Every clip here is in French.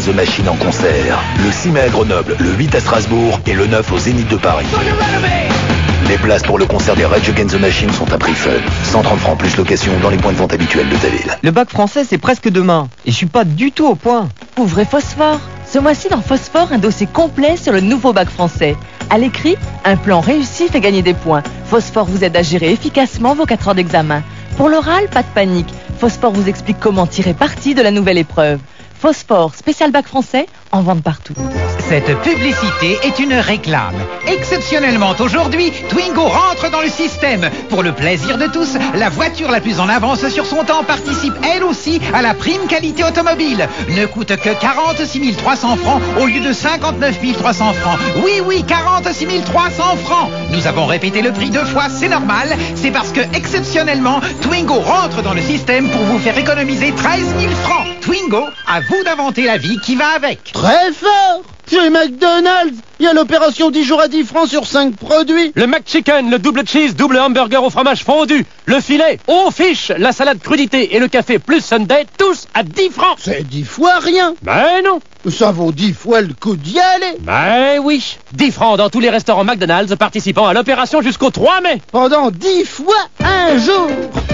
the Machine en concert. Le 6 mai à Grenoble, le 8 à Strasbourg et le 9 au Zénith de Paris. Les places pour le concert des Rage Against the Machine sont à prix fun. 130 francs plus location dans les points de vente habituels de ta ville. Le bac français, c'est presque demain. Et je suis pas du tout au point. Ouvrez Phosphore. Ce mois-ci dans Phosphore, un dossier complet sur le nouveau bac français. À l'écrit, un plan réussi fait gagner des points. Phosphore vous aide à gérer efficacement vos 4 heures d'examen. Pour l'oral, pas de panique. Phosphore vous explique comment tirer parti de la nouvelle épreuve. Phosphore, spécial bac français, en vente partout. Cette publicité est une réclame. Exceptionnellement aujourd'hui, Twingo rentre dans le système. Pour le plaisir de tous, la voiture la plus en avance sur son temps participe elle aussi à la prime qualité automobile. Ne coûte que 46 300 francs au lieu de 59 300 francs. Oui, 46 300 francs. Nous avons répété le prix 2 fois, c'est normal. C'est parce que exceptionnellement, Twingo rentre dans le système pour vous faire économiser 13 000 francs. Twingo, à vous d'inventer la vie qui va avec. Très fort! Chez McDonald's, il y a l'opération 10 jours à 10 francs sur 5 produits. Le McChicken, le double cheese, double hamburger au fromage fondu, le filet, aux fiches, la salade crudité et le café plus sundae, tous à 10 francs. C'est 10 fois rien. Ben non. Ça vaut 10 fois le coup d'y aller. Ben oui. 10 francs dans tous les restaurants McDonald's participant à l'opération jusqu'au 3 mai. Pendant 10 fois un jour.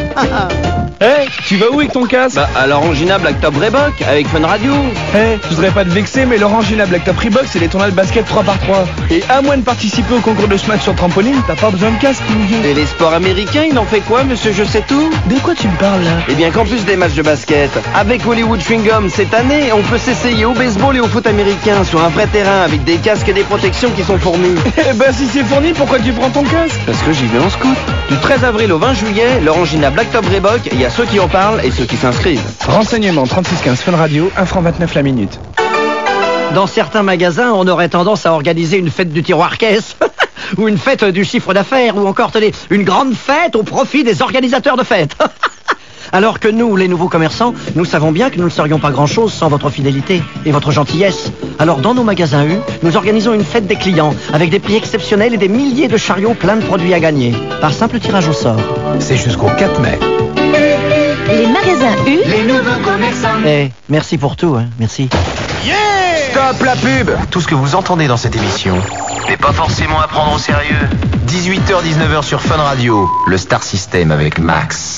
Hey, tu vas où avec ton casque? Bah, à l'Orangina Blacktop Reebok, avec Fun Radio. Hey, je voudrais pas te vexer, mais l'Orangina Blacktop Reebok, c'est les tournois de basket 3x3. Et à moins de participer au concours de smash sur trampoline, t'as pas besoin de casque, mon vieux. Et les sports américains, il en fait quoi, monsieur Je sais tout? De quoi tu me parles, là? Eh bien, qu'en plus des matchs de basket, avec Hollywood Chewing Gum, cette année, on peut s'essayer au baseball et au foot américain, sur un vrai terrain, avec des casques et des protections qui sont fournis. Eh ben, si c'est fourni, pourquoi tu prends ton casque? Parce que j'y vais en scout. Du 13 avril au 20 juillet, l'Orangina Blacktop Reebok, il y a ceux qui en parlent et ceux qui s'inscrivent. Renseignements 3615 Fun Radio, 1 franc 29 la minute. Dans certains magasins, on aurait tendance à organiser une fête du tiroir-caisse, ou une fête du chiffre d'affaires, ou encore, tenez, une grande fête au profit des organisateurs de fêtes. Alors que nous, les nouveaux commerçants, nous savons bien que nous ne serions pas grand-chose sans votre fidélité et votre gentillesse. Alors dans nos magasins U, nous organisons une fête des clients, avec des prix exceptionnels et des milliers de chariots pleins de produits à gagner, par simple tirage au sort. C'est jusqu'au 4 mai. Les magasins U, Les nouveaux commerçants. Eh, merci pour tout, hein, merci. Stop la pub! Tout ce que vous entendez dans cette émission n'est pas forcément à prendre au sérieux. 18h-19h sur Fun Radio, le Star System avec Max.